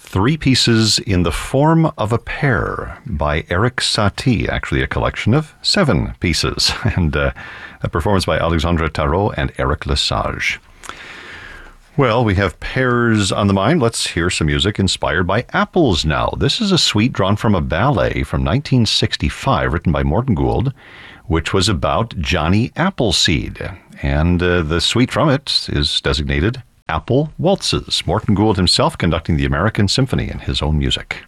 Three Pieces in the Form of a Pear by Erik Satie, actually a collection of 7 pieces, and a performance by Alexandre Tarot and Eric Lesage. Well, we have pears on the mind. Let's hear some music inspired by apples now. This is a suite drawn from a ballet from 1965 written by Morton Gould, which was about Johnny Appleseed. And the suite from it is designated Apple Waltzes. Morton Gould himself conducting the American Symphony in his own music.